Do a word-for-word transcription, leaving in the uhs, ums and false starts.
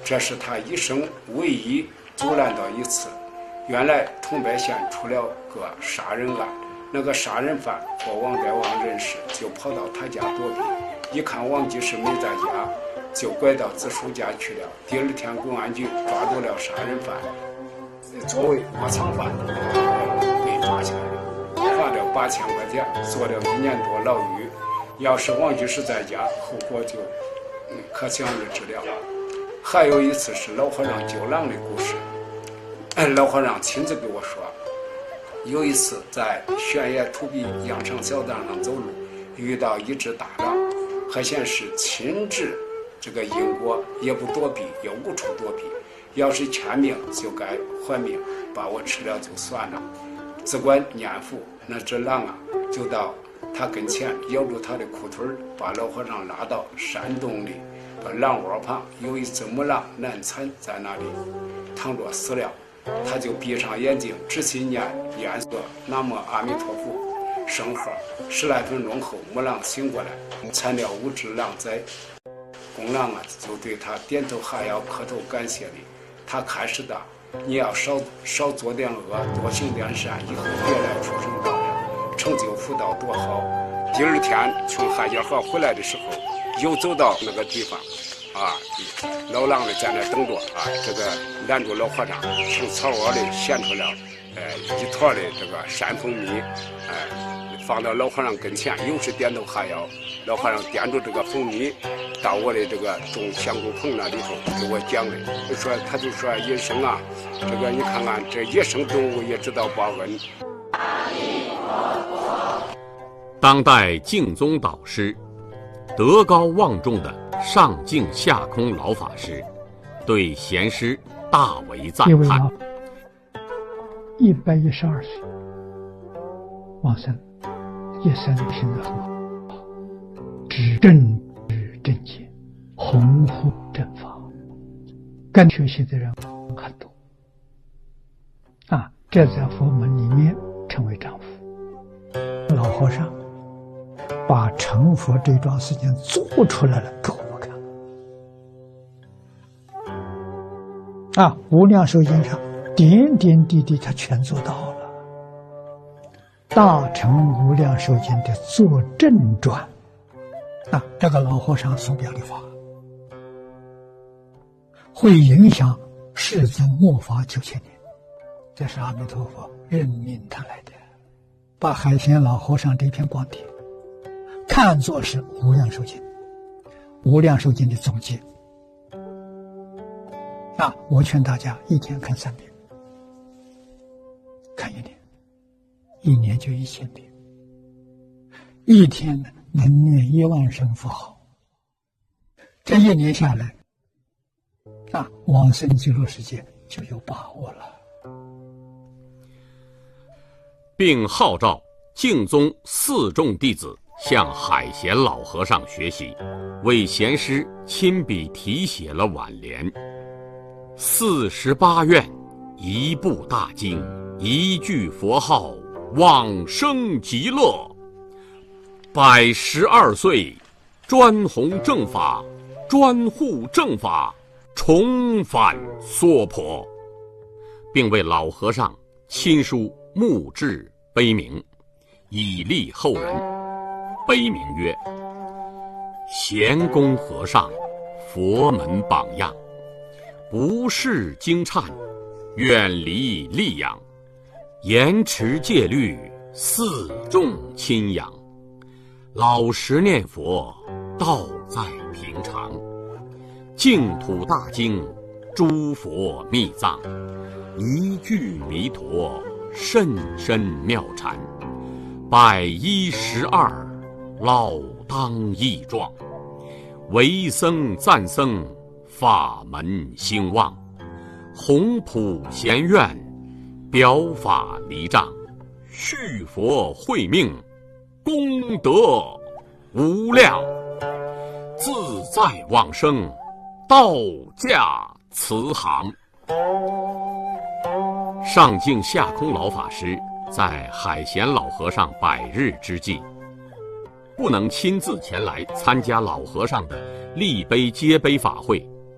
这是他一生唯一阻拦到一次。原来桐柏县出了个杀人案，那个杀人犯和王德旺认识，就跑到他家躲避。一看王继世没在家，就拐到子叔家去了。第二天，公安局抓住了杀人犯，作为窝藏犯被抓起来了，罚了八千块钱，坐了一年多牢狱。要是王继世在家，后果就可想而知了。还有一次是老和尚救狼的故事，老和尚亲自给我说，有一次在悬崖土壁羊肠小道上走路，遇到一只大狼，还显示亲至这个因果，也不躲避，也无处躲避。要是欠命就该还命，把我吃了就算了。只管念佛，那只狼啊，就到他跟前咬住他的裤腿，把老和尚拉到山洞里。把狼窝旁有一只母狼难产在那里躺着死了，他就闭上眼睛，仔细念念诵南无阿弥陀佛圣号。十来分钟后，母狼醒过来，产了五只狼崽。公狼啊，就对他点头哈腰，磕头感谢礼。他开始的，你要少少做点恶，多行点善，以后别来畜生道了，成就福道多好。第二天从海家河回来的时候，又走到那个地方，啊，老狼呢在那等着啊，这个拦住老和尚，从草窝里衔出了，呃，一坨的这个山蜂蜜，哎、呃，放到老和尚跟前，又是点头哈腰。老和尚掂住这个蜂蜜，到我的这个种香菇棚那里头给我讲的，就说他就说野生啊，这个你看看这野生动物也知道报恩。 当代净宗导师。德高望重的上净下空老法师对贤师大为赞叹。 一百一十二岁往生，一生行得很好，知正知正见，弘护正法，跟学习的人很多啊，这在佛门里面称为丈夫。老和尚把成佛这桩事情做出来了给我们看啊！无量寿经上点点滴滴他全做到了。大乘无量寿经的作正传啊，这个老和尚所表的法会影响世尊末法九千年，这是阿弥陀佛任命他来的，把海贤老和尚这篇光碟看作是无量寿经，无量寿经的总结啊！我劝大家一天看三遍，看一年，一年就一千遍，一天能念一万声佛号，这一年下来啊，往生极乐世界就有把握了。 并号召净宗四众弟子向海贤老和尚学习，为贤师亲笔题写了挽联：四十八愿，一部大经，一句佛号，往生极乐。百十二岁，专弘正法，专护正法，重返娑婆，并为老和尚亲书墓志碑铭，以利后人。碑铭曰：贤公和尚，佛门榜样，不事经忏，远离利养，严持戒律，四众亲仰，老实念佛，道在平常，净土大经，诸佛密藏，一句弥陀，甚深妙禅，百一十二，老当益壮，为僧赞僧，法门兴旺，弘普贤愿，表法离障，续佛慧命，功德无量，自在往生，道驾慈航。上净下空老法师在海贤老和尚百日之际，不能亲自前来参加老和尚的立碑接碑法会，